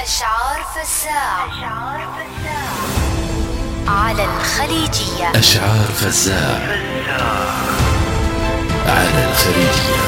أشعار فزاع على الخليجية. أشعار فزاع على الخليجية.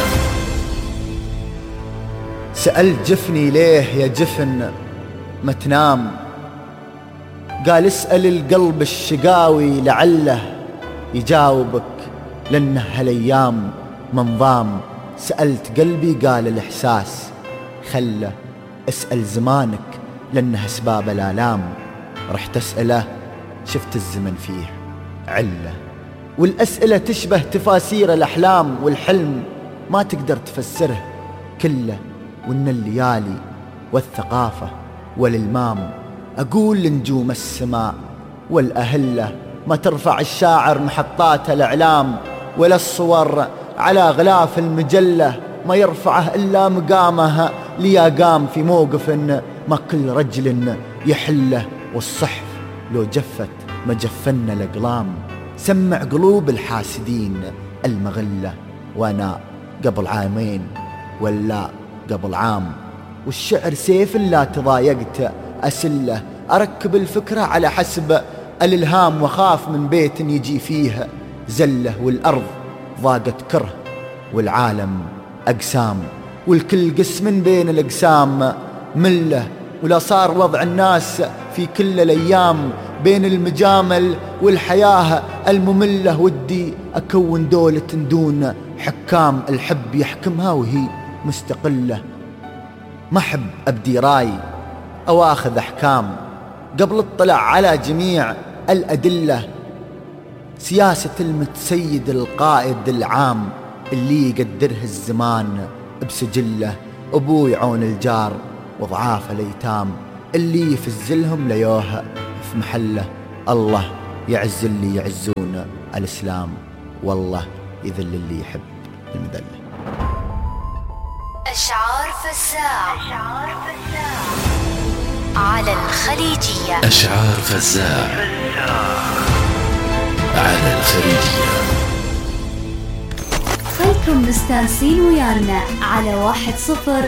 سألت جفني ليه يا جفن ما تنام، قال اسأل القلب الشقاوي لعله يجاوبك، لأنه هالأيام منظام. سألت قلبي قال الإحساس خله، اسأل زمانك لأنه أسباب الآلام. رحت أسأله شفت الزمن فيه علة، والأسئلة تشبه تفاسير الأحلام، والحلم ما تقدر تفسره كله. وإن الليالي والثقافة والإلمام أقول لنجوم السماء والأهلة ما ترفع الشاعر محطات الإعلام، ولا الصور على غلاف المجلة ما يرفعه إلا مقامه ليقام في موقف ما كل رجل يحله. والصحف لو جفت ما جفن الأقلام، سمع قلوب الحاسدين المغلة، وأنا قبل عامين ولا قبل عام. والشعر سيف لا تضايقت أسله، أركب الفكرة على حسب الإلهام، وخاف من بيت يجي فيه زله. والأرض ضاقت كره والعالم أقسام، والكل قسم بين الأقسام مله. ولا صار وضع الناس في كل الأيام بين المجامل والحياة المملة. ودي أكون دولة دون حكام، الحب يحكمها وهي مستقلة. ما أحب أبدي راي أو أخذ أحكام قبل اطلع على جميع الأدلة. سياسة المتسيد القائد العام اللي يقدره الزمان بسجله، أبوي عون الجار وضعاف الأيتام اللي يفزلهم ليوه في محله. الله يعز اللي يعزون الإسلام، والله يذل اللي يحب المذلة. أشعار فزاع على الخليجية. أشعار فزاع على الخليجية. خلكم مستانسين ويانا على 10